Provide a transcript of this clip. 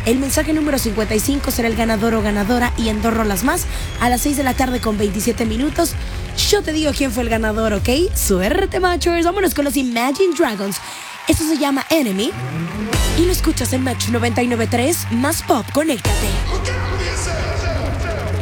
El mensaje número 55 será el ganador o ganadora y en 2 rolas más a las 6 de la tarde con 27 minutos. Yo te digo quién fue el ganador, ¿ok? Suerte, machos. Vámonos con los Imagine Dragons. Esto se llama Enemy y lo escuchas en Match 99.3 más Pop. Conéctate.